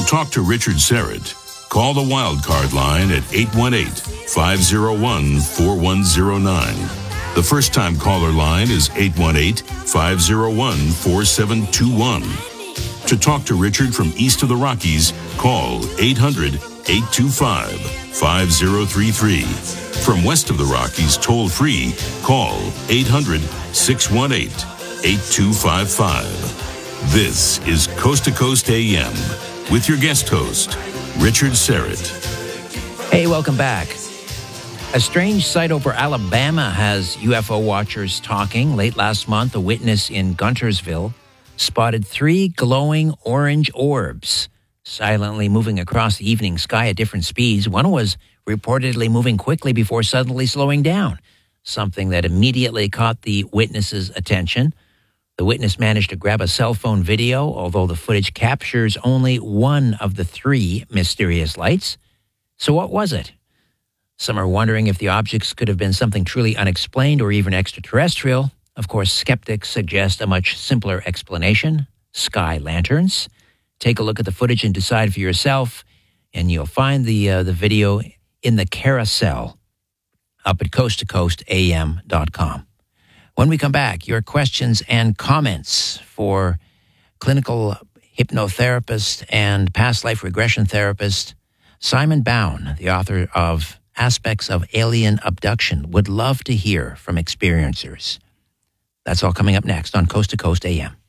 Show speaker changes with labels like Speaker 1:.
Speaker 1: To talk to Richard Serrett, call the Wildcard line at 818-501-4109. The first-time caller line is 818-501-4721. To talk to Richard from east of the Rockies, call 800-825-5033. From west of the Rockies, toll-free, call 800-618-8255. This is Coast to Coast AM with your guest host, Richard Serrett.
Speaker 2: Hey, welcome back. A strange sight over Alabama has UFO watchers talking. Late last month, a witness in Guntersville spotted 3 glowing orange orbs silently moving across the evening sky at different speeds. One was reportedly moving quickly before suddenly slowing down, something that immediately caught the witness's attention. The witness managed to grab a cell phone video, although the footage captures only one of the 3 mysterious lights. So what was it? Some are wondering if the objects could have been something truly unexplained or even extraterrestrial. Of course, skeptics suggest a much simpler explanation: sky lanterns. Take a look at the footage and decide for yourself, and you'll find the video in the carousel up at coasttocoastam.com. When we come back, your questions and comments for clinical hypnotherapist and past life regression therapist Simon Bown, the author of Aspects of Alien Abduction, would love to hear from experiencers. That's all coming up next on Coast to Coast AM.